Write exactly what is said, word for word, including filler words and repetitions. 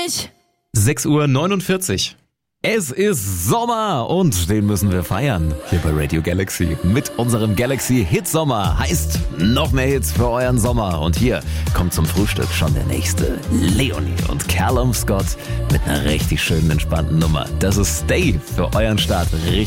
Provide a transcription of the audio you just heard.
nicht. sechs Uhr neunundvierzig. Es ist Sommer und den müssen wir feiern hier bei Radio Galaxy. Mit unserem Galaxy Hit Sommer heißt noch mehr Hits für euren Sommer. Und hier kommt zum Frühstück schon der nächste. Leonie und Callum Scott mit einer richtig schönen, entspannten Nummer. Das ist Stay für euren Start.